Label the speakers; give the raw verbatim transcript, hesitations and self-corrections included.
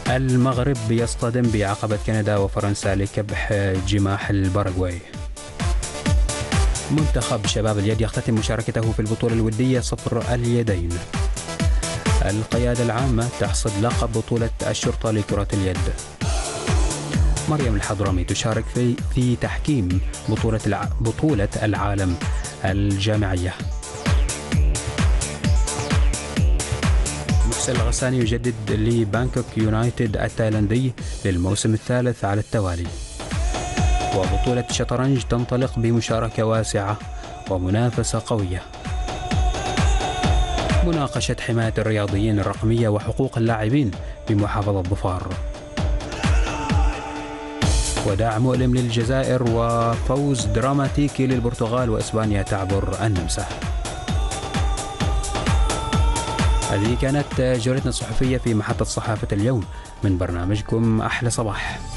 Speaker 1: المغرب يصطدم بعقبة كندا وفرنسا لكبح جماح الباراغواي. منتخب شباب اليد يختتم مشاركته في البطولة الودية صفر اليدين. القيادة العامة تحصد لقب بطولة الشرطة لكرة اليد. مريم الحضرمي تشارك في في تحكيم بطولة الع... بطولة العالم الجامعية. محسن الغساني يجدد لبانكوك يونايتد التايلاندي للموسم الثالث على التوالي. وبطولة الشطرنج تنطلق بمشاركة واسعة ومنافسة قوية. مناقشة حماية الرياضيين الرقمية وحقوق اللاعبين بمحافظة ظفار. وداع مؤلم للجزائر وفوز دراماتيكي للبرتغال وإسبانيا تعبر النمسا. هذه كانت جولتنا الصحفية في محطة صحافة اليوم من برنامجكم أحلى صباح.